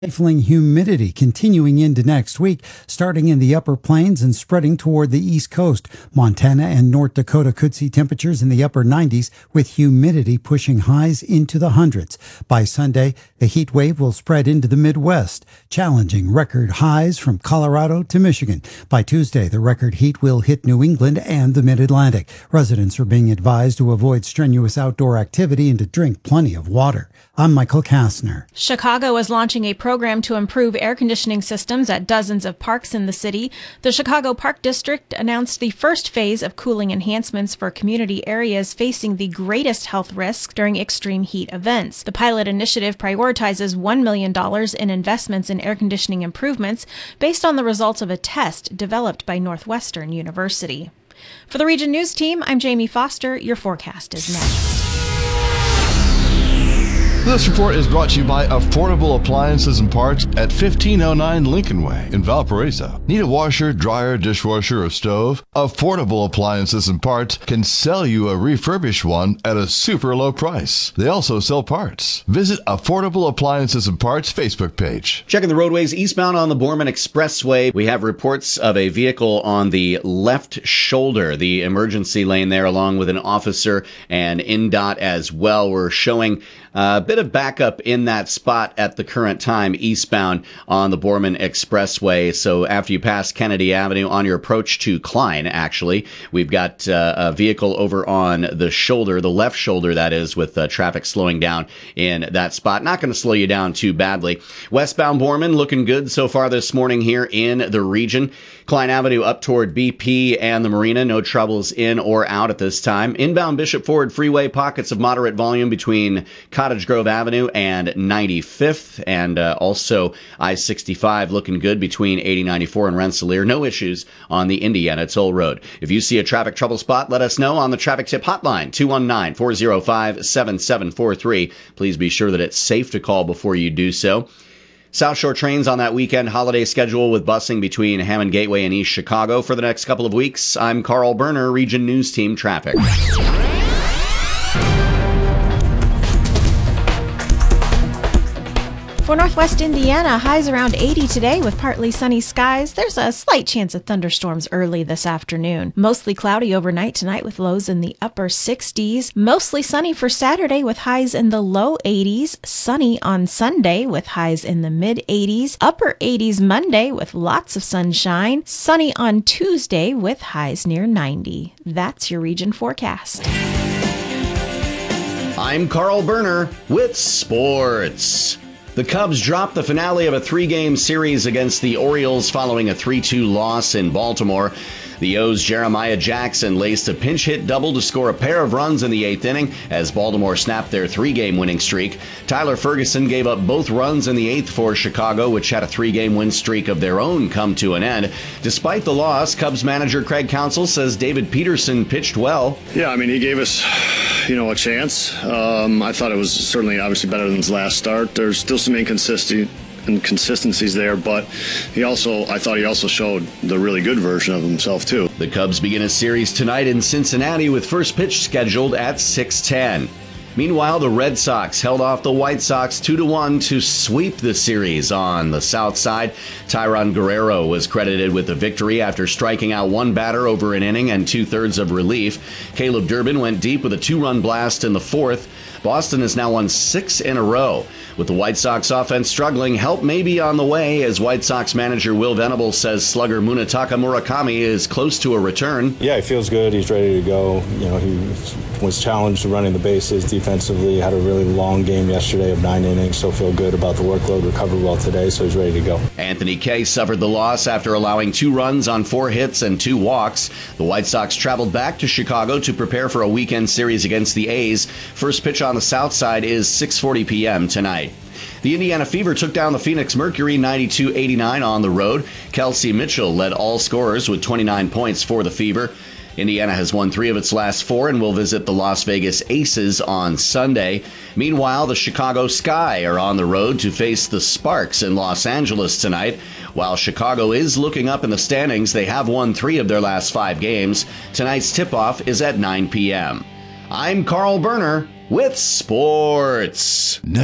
Stifling humidity continuing into next week, starting in the upper plains and spreading toward the east coast. Montana and North Dakota could see temperatures in the upper 90s with humidity pushing highs into the hundreds. By Sunday, the heat wave will spread into the Midwest, challenging record highs from Colorado to Michigan. By Tuesday, the record heat will hit New England and the Mid-Atlantic. Residents are being advised to avoid strenuous outdoor activity and to drink plenty of water. I'm Michael Kastner. Chicago is launching a program to improve air conditioning systems at dozens of parks in the city. The Chicago Park District announced the first phase of cooling enhancements for community areas facing the greatest health risks during extreme heat events. The pilot initiative prioritizes $1 million in investments in air conditioning improvements based on the results of a test developed by Northwestern University. For the Region News Team, I'm Jamie Foster. Your forecast is next. This report is brought to you by Affordable Appliances and Parts at 1509 Lincoln Way in Valparaiso. Need a washer, dryer, dishwasher, or stove? Affordable Appliances and Parts can sell you a refurbished one at a super low price. They also sell parts. Visit Affordable Appliances and Parts Facebook page. Checking the roadways eastbound on the Borman Expressway. We have reports of a vehicle on the left shoulder, the emergency lane there, along with an officer and NDOT as well. We're showing a bit of backup in that spot at the current time eastbound on the Borman Expressway. So after you pass Kennedy Avenue on your approach to Klein, actually, we've got a vehicle over on the shoulder, the left shoulder, that is, with traffic slowing down in that spot. Not going to slow you down too badly. Westbound Borman looking good so far this morning here in the region. Klein Avenue up toward BP and the Marina. No troubles in or out at this time. Inbound Bishop Ford Freeway, pockets of moderate volume between Cottage Grove Avenue and 95th, and also I-65 looking good between 8094 and Rensselaer. No issues on the Indiana Toll Road. If you see a traffic trouble spot, let us know on the traffic tip hotline, 219-405-7743. Please be sure that it's safe to call before you do so. South Shore trains on that weekend holiday schedule with busing between Hammond Gateway and East Chicago for the next couple of weeks. I'm Carl Berner, Region News Team Traffic. For Northwest Indiana, highs around 80 today with partly sunny skies. There's a slight chance of thunderstorms early this afternoon. Mostly cloudy overnight tonight with lows in the upper 60s. Mostly sunny for Saturday with highs in the low 80s. Sunny on Sunday with highs in the mid 80s. Upper 80s Monday with lots of sunshine. Sunny on Tuesday with highs near 90. That's your region forecast. I'm Carl Berner with sports. The Cubs dropped the finale of a 3-game series against the Orioles following a 3-2 loss in Baltimore. The O's' Jeremiah Jackson laced a pinch hit double to score a pair of runs in the 8th inning as Baltimore snapped their 3-game winning streak. Tyler Ferguson gave up both runs in the 8th for Chicago, which had a 3-game win streak of their own come to an end. Despite the loss, Cubs manager Craig Counsell says David Peterson pitched well. Yeah, I mean, he gave us, a chance. I thought it was certainly obviously better than his last start. There's still some inconsistencies there, but I thought he also showed the really good version of himself too. The Cubs begin a series tonight in Cincinnati with first pitch scheduled at 6:10. Meanwhile, the Red Sox held off the White Sox 2-1 to sweep the series on the south side. Tyron Guerrero was credited with the victory after striking out one batter over an inning and 2/3 of relief. Caleb Durbin went deep with a 2-run blast in the 4th. Boston has now won 6 in a row. With the White Sox offense struggling, help may be on the way as White Sox manager Will Venable says slugger Munetaka Murakami is close to a return. Yeah, he feels good. He's ready to go. He was challenged running the bases defensively. Had a really long game yesterday of 9 innings, so feel good about the workload. Recovered well today, so he's ready to go. Anthony Kay suffered the loss after allowing 2 runs on 4 hits and 2 walks. The White Sox traveled back to Chicago to prepare for a weekend series against the A's. First pitch on the south side is 6:40 p.m. tonight. The Indiana Fever took down the Phoenix Mercury 92-89 on the road. Kelsey Mitchell led all scorers with 29 points for the Fever. Indiana has won 3 of its last 4 and will visit the Las Vegas Aces on Sunday. Meanwhile, the Chicago Sky are on the road to face the Sparks in Los Angeles tonight. While Chicago is looking up in the standings, they have won 3 of their last 5 games. Tonight's tip-off is at 9 p.m. I'm Carl Berner with sports.